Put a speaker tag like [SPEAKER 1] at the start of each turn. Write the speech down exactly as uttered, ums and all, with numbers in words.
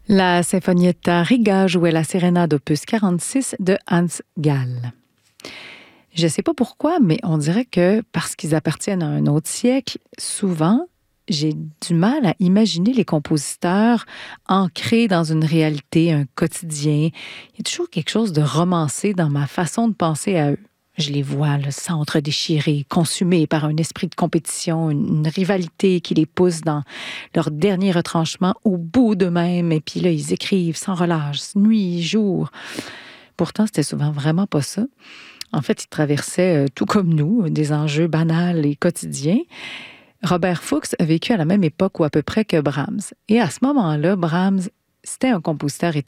[SPEAKER 1] La Sinfonietta Riga jouait la Sérénade opus quarante-six de Hans Gall. Je ne sais pas pourquoi, mais on dirait que parce qu'ils appartiennent à un autre siècle, souvent, j'ai du mal à imaginer les compositeurs ancrés dans une réalité, un quotidien. Il y a toujours quelque chose de romancé dans ma façon de penser à eux. Je les vois, le centre déchiré, consumés par un esprit de compétition, une, une rivalité qui les pousse dans leur dernier retranchement au bout d'eux-mêmes. Et puis là, ils écrivent sans relâche, nuit, jour. Pourtant, c'était souvent vraiment pas ça. En fait, ils traversaient, euh, tout comme nous, des enjeux banals et quotidiens. Robert Fuchs a vécu à la même époque ou à peu près que Brahms. Et à ce moment-là, Brahms, c'était un compositeur